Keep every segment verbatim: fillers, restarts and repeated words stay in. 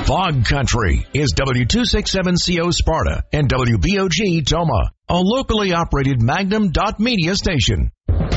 Fog Country is W two sixty-seven C O Sparta and W B O G Toma, a locally operated Magnum dot media station.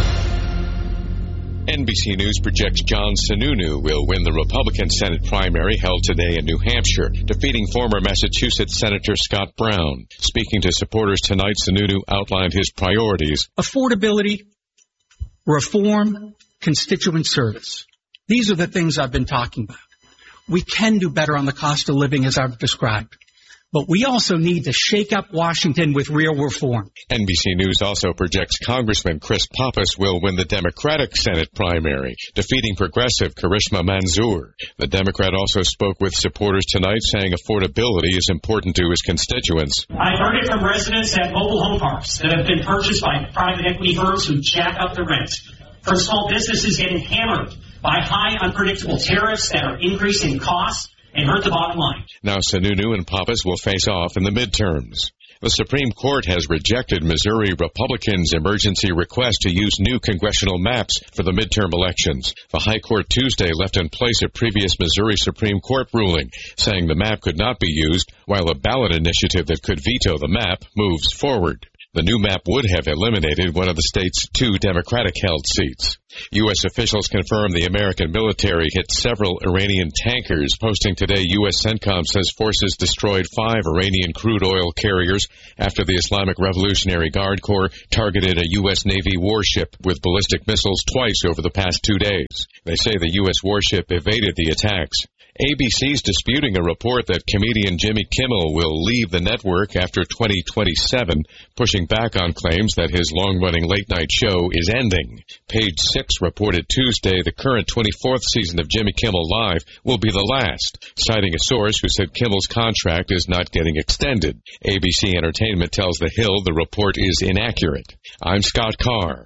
N B C News projects John Sununu will win the Republican Senate primary held today in New Hampshire, defeating former Massachusetts Senator Scott Brown. Speaking to supporters tonight, Sununu outlined his priorities. Affordability, reform, constituent service. These are the things I've been talking about. We can do better on the cost of living, as I've described. But we also need to shake up Washington with real reform. N B C News also projects Congressman Chris Pappas will win the Democratic Senate primary, defeating progressive Karishma Manzoor. The Democrat also spoke with supporters tonight, saying affordability is important to his constituents. I've heard it from residents at mobile home parks that have been purchased by private equity firms who jack up the rents, from small businesses getting hammered by high, unpredictable tariffs that are increasing costs and hurt the bottom line. Now Sununu and Pappas will face off in the midterms. The Supreme Court has rejected Missouri Republicans' emergency request to use new congressional maps for the midterm elections. The High Court Tuesday left in place a previous Missouri Supreme Court ruling, saying the map could not be used, while a ballot initiative that could veto the map moves forward. The new map would have eliminated one of the state's two Democratic-held seats. U S officials confirm the American military hit several Iranian tankers. Posting today, U S CENTCOM says forces destroyed five Iranian crude oil carriers after the Islamic Revolutionary Guard Corps targeted a U S Navy warship with ballistic missiles twice over the past two days. They say the U S warship evaded the attacks. A B C's disputing a report that comedian Jimmy Kimmel will leave the network after twenty twenty-seven, pushing back on claims that his long-running late-night show is ending. Page Six reported Tuesday the current twenty-fourth season of Jimmy Kimmel Live will be the last, citing a source who said Kimmel's contract is not getting extended. A B C Entertainment tells The Hill the report is inaccurate. I'm Scott Carr.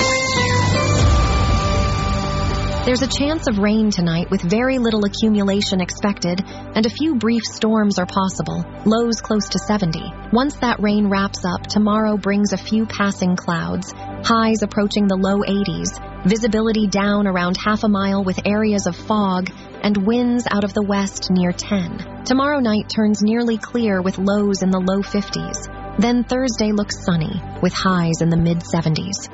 There's a chance of rain tonight with very little accumulation expected, and a few brief storms are possible, lows close to seventy. Once that rain wraps up, tomorrow brings a few passing clouds, highs approaching the low eighties, visibility down around half a mile with areas of fog, and winds out of the west near ten. Tomorrow night turns nearly clear with lows in the low fifties. Then Thursday looks sunny, with highs in the mid-seventies.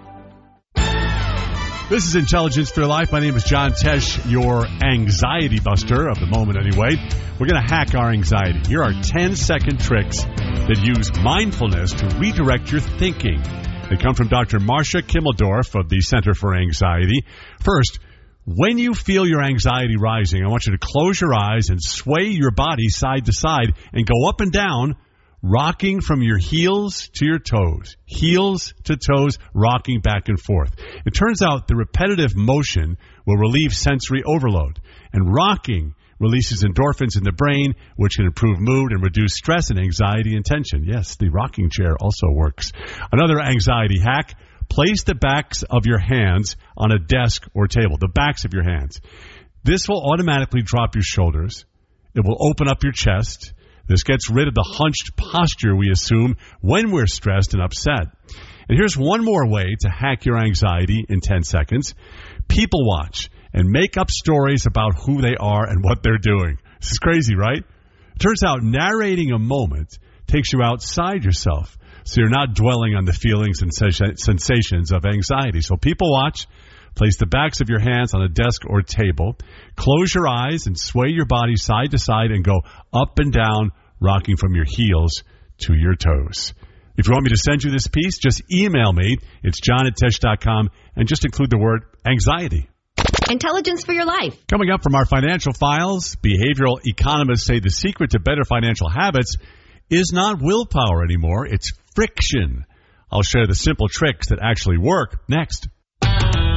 This is Intelligence for Your Life. My name is John Tesh, your anxiety buster of the moment anyway. We're going to hack our anxiety. Here are ten-second tricks that use mindfulness to redirect your thinking. They come from Doctor Marcia Kimmeldorf of the Center for Anxiety. First, when you feel your anxiety rising, I want you to close your eyes and sway your body side to side and go up and down, rocking from your heels to your toes. Heels to toes, rocking back and forth. It turns out the repetitive motion will relieve sensory overload. And rocking releases endorphins in the brain, which can improve mood and reduce stress and anxiety and tension. Yes, the rocking chair also works. Another anxiety hack, place the backs of your hands on a desk or table. The backs of your hands. This will automatically drop your shoulders. It will open up your chest. This gets rid of the hunched posture we assume when we're stressed and upset. And here's one more way to hack your anxiety in ten seconds. People watch and make up stories about who they are and what they're doing. This is crazy, right? It turns out narrating a moment takes you outside yourself, so you're not dwelling on the feelings and sensations of anxiety. So people watch. Place the backs of your hands on a desk or table. Close your eyes and sway your body side to side and go up and down, rocking from your heels to your toes. If you want me to send you this piece, just email me. It's john at tesh dot com and just include the word anxiety. Intelligence for Your Life. Coming up from our financial files, behavioral economists say the secret to better financial habits is not willpower anymore. It's friction. I'll share the simple tricks that actually work next.